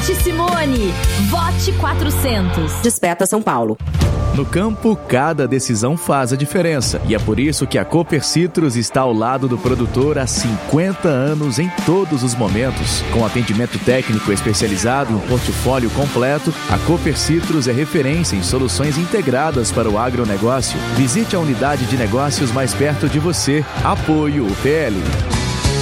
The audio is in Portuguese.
Vote Simone! Vote 400! Despeta São Paulo. No campo, cada decisão faz a diferença. E é por isso que a Cooper Citrus está ao lado do produtor há 50 anos em todos os momentos. Com atendimento técnico especializado e um portfólio completo, a Cooper Citrus é referência em soluções integradas para o agronegócio. Visite a unidade de negócios mais perto de você. Apoio UPL.